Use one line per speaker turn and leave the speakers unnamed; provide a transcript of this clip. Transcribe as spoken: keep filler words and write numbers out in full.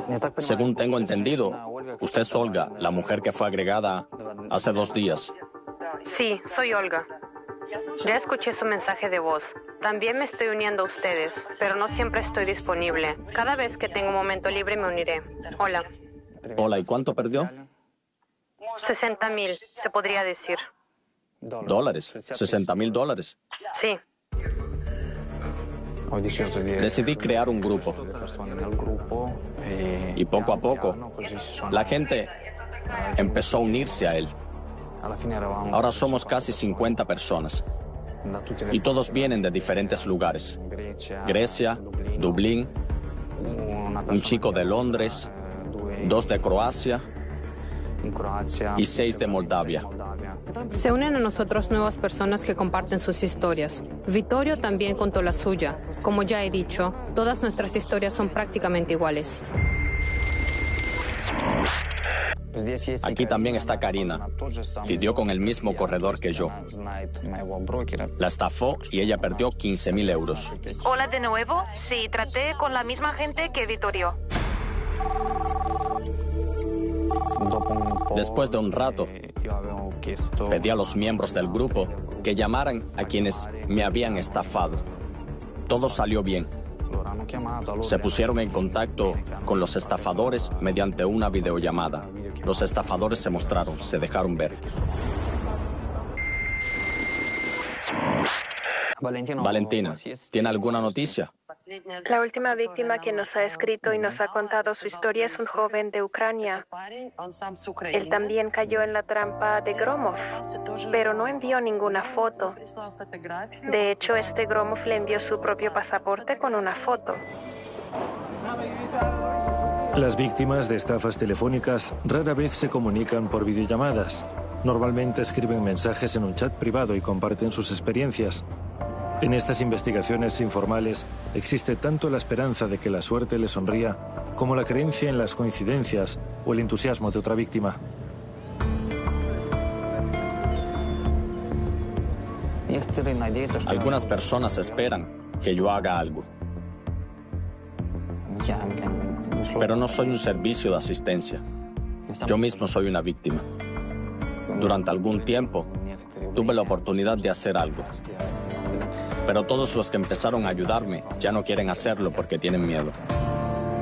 Según tengo entendido, usted es Olga, la mujer que fue agregada hace dos días.
Sí, soy Olga. Ya escuché su mensaje de voz. También me estoy uniendo a ustedes, pero no siempre estoy disponible. Cada vez que tengo un momento libre me uniré. Hola.
Hola, ¿y cuánto perdió?
sesenta mil, se podría decir.
¿Dólares? ¿sesenta mil dólares?
Sí.
Decidí crear un grupo. Y poco a poco, la gente empezó a unirse a él. Ahora somos casi cincuenta personas. Y todos vienen de diferentes lugares. Grecia, Dublín, un chico de Londres, dos de Croacia y seis de Moldavia.
Se unen a nosotros nuevas personas que comparten sus historias. Vittorio también contó la suya. Como ya he dicho, todas nuestras historias son prácticamente iguales.
Aquí también está Karina. Lidió con el mismo corredor que yo. La estafó y ella perdió quince mil euros.
Hola de nuevo. Sí, traté con la misma gente que Vittorio.
Después de un rato, pedí a los miembros del grupo que llamaran a quienes me habían estafado. Todo salió bien. Se pusieron en contacto con los estafadores mediante una videollamada. Los estafadores se mostraron, se dejaron ver. Valentina, ¿tiene alguna noticia?
La última víctima que nos ha escrito y nos ha contado su historia es un joven de Ucrania. Él también cayó en la trampa de Gromov, pero no envió ninguna foto. De hecho, este Gromov le envió su propio pasaporte con una foto.
Las víctimas de estafas telefónicas rara vez se comunican por videollamadas. Normalmente escriben mensajes en un chat privado y comparten sus experiencias. En estas investigaciones informales existe tanto la esperanza de que la suerte le sonría como la creencia en las coincidencias o el entusiasmo de otra víctima.
Algunas personas esperan que yo haga algo. Pero no soy un servicio de asistencia. Yo mismo soy una víctima. Durante algún tiempo tuve la oportunidad de hacer algo. Pero todos los que empezaron a ayudarme ya no quieren hacerlo porque tienen miedo.